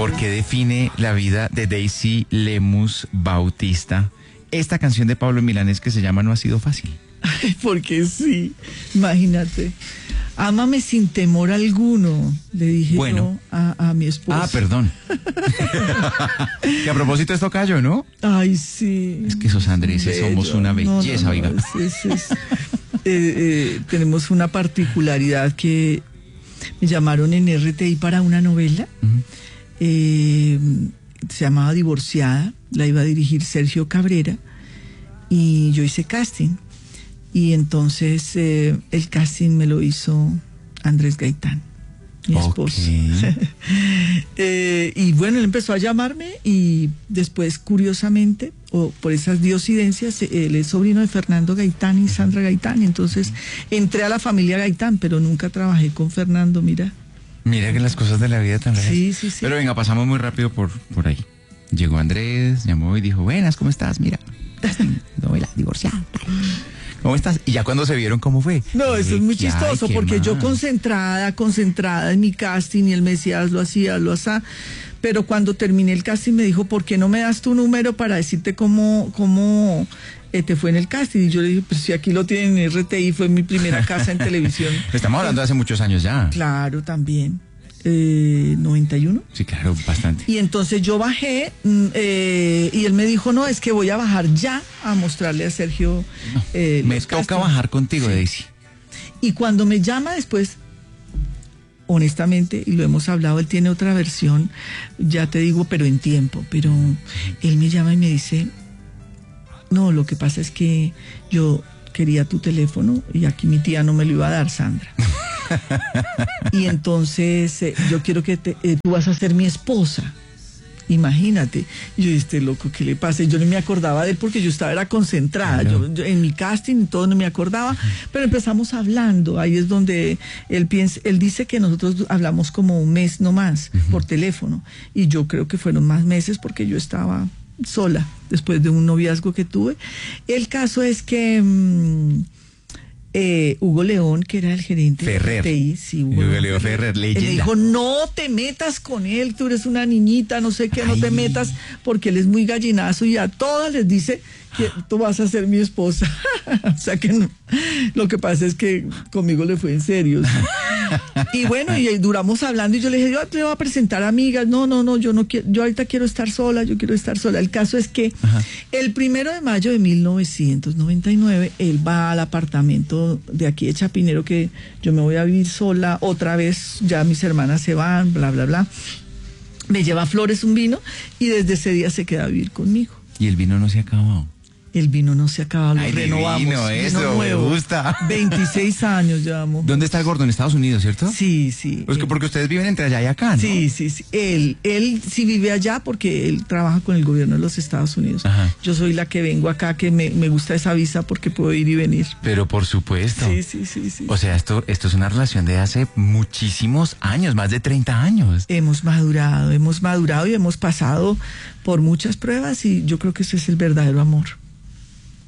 ¿Por qué define la vida de Daisy Lemus Bautista esta canción de Pablo Milanés que se llama No ha sido fácil? Porque sí, imagínate. Ámame sin temor alguno, le dije yo a mi esposa. Ah, perdón. Que a propósito es tocayo, ¿no? Ay, sí. Es que esos andreses somos una belleza, oiga. Tenemos una particularidad que me llamaron en RTI para una novela. Se llamaba Divorciada, la iba a dirigir Sergio Cabrera y yo hice casting. Y entonces el casting me lo hizo Andrés Gaitán, mi esposo. Y bueno, él empezó a llamarme y después, curiosamente, o por esas diosidencias, él es sobrino de Fernando Gaitán y Sandra Gaitán. Entonces entré a la familia Gaitán, pero nunca trabajé con Fernando, mira. Mira que las cosas de la vida tan raras. Sí. Pero venga, pasamos muy rápido por ahí. Llegó Andrés, llamó y dijo, buenas, ¿cómo estás? Mira, novela, divorciada. ¿Cómo estás? Y ya cuando se vieron, ¿cómo fue? No, eso es muy chistoso, porque yo concentrada en mi casting, y él me decía, hazlo así, pero cuando terminé el casting me dijo, ¿por qué no me das tu número para decirte cómo te fue en el casting? Y yo le dije, pues si aquí lo tienen en RTI, fue mi primera casa en televisión. Estamos hablando de hace muchos años ya. Claro, también. 91. Sí, claro, bastante. Y entonces yo bajé y él me dijo, no, es que voy a bajar ya a mostrarle a Sergio. Me toca bajar contigo, sí. Daisy. Y cuando me llama después, honestamente, y lo hemos hablado, él tiene otra versión, ya te digo, pero en tiempo, pero él me llama y me dice, no, lo que pasa es que yo quería tu teléfono y aquí mi tía no me lo iba a dar, Sandra. Y entonces yo quiero que tú vas a ser mi esposa. Imagínate. Y yo, este loco, ¿qué le pasa? Y yo no me acordaba de él porque yo era concentrada. Claro. Yo en mi casting y todo no me acordaba. Pero empezamos hablando. Ahí es donde él dice que nosotros hablamos como un mes nomás por teléfono. Y yo creo que fueron más meses porque yo estaba sola después de un noviazgo que tuve. El caso es que Hugo León, que era el gerente Ferrer. de TI, sí, Hugo León Ferrer, leyenda. Él dijo, no te metas con él, tú eres una niñita, no sé qué, no te metas, porque él es muy gallinazo y a todas les dice que tú vas a ser mi esposa. O sea que no. Lo que pasa es que conmigo le fue en serio. ¿Sí? Y bueno, y duramos hablando y yo le dije, yo te voy a presentar amigas. No, yo no quiero, yo ahorita quiero estar sola, El caso es que el 1 de mayo de 1999, él va al apartamento de aquí de Chapinero, que yo me voy a vivir sola, otra vez ya mis hermanas se van, bla, bla, bla. Me lleva flores, un vino, y desde ese día se queda a vivir conmigo. Y el vino no se ha acabado. El vino no se acaba, lo renovamos. Vino nuevo. Me gusta. 26 años llevamos. ¿Dónde está el gordo? En Estados Unidos, ¿cierto? Sí. Pues que porque ustedes viven entre allá y acá, ¿no? Sí. Él sí vive allá porque él trabaja con el gobierno de los Estados Unidos. Ajá. Yo soy la que vengo acá, que me gusta esa visa porque puedo ir y venir. Pero por supuesto. Sí. O sea, esto es una relación de hace muchísimos años, más de 30 años. Hemos madurado y hemos pasado por muchas pruebas y yo creo que ese es el verdadero amor.